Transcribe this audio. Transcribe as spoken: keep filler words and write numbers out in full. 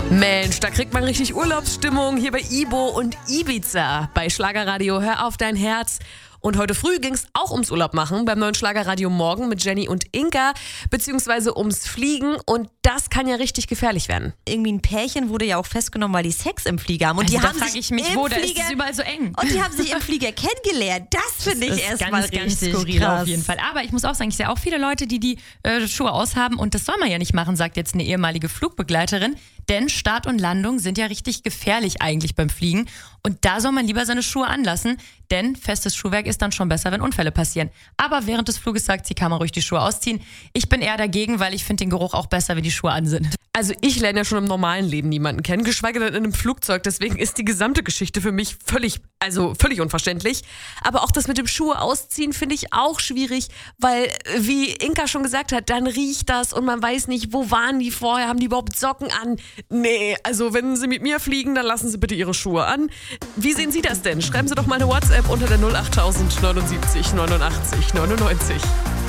Mensch, da kriegt man richtig Urlaubsstimmung hier bei Ibo und Ibiza. Bei Schlagerradio Hör auf dein Herz. Und heute früh ging es auch ums Urlaub machen beim neuen Schlagerradio Morgen mit Jenny und Inka, beziehungsweise ums Fliegen. Und das kann ja richtig gefährlich werden. Irgendwie ein Pärchen wurde ja auch festgenommen, weil die Sex im Flieger haben. Und Also die da haben frage sich ich mich, im wo, da Flieger, ist es überall so eng. Und die haben sich im Flieger kennengelernt. Das finde ich ist erstmal ganz, ganz richtig skurril krass. auf jeden Fall. Aber ich muss auch sagen, ich sehe auch viele Leute, die die äh, Schuhe aushaben. Und das soll man ja nicht machen, sagt jetzt eine ehemalige Flugbegleiterin. Denn Start und Landung sind ja richtig gefährlich eigentlich beim Fliegen. Und da soll man lieber seine Schuhe anlassen. Denn festes Schuhwerk ist dann schon besser, wenn Unfälle passieren. Aber während des Fluges sagt sie, kann man ruhig die Schuhe ausziehen. Ich bin eher dagegen, weil ich finde den Geruch auch besser, wenn die Schuhe an sind. Also ich lerne ja schon im normalen Leben niemanden kennen, geschweige denn in einem Flugzeug. Deswegen ist die gesamte Geschichte für mich völlig, also völlig unverständlich. Aber auch das mit dem Schuhe ausziehen finde ich auch schwierig, weil, wie Inka schon gesagt hat, dann riecht das und man weiß nicht, wo waren die vorher, haben die überhaupt Socken an? Nee, also wenn Sie mit mir fliegen, dann lassen Sie bitte Ihre Schuhe an. Wie sehen Sie das denn? Schreiben Sie doch mal eine WhatsApp unter der null acht null null neunundsiebzig neunundachtzig neunundneunzig.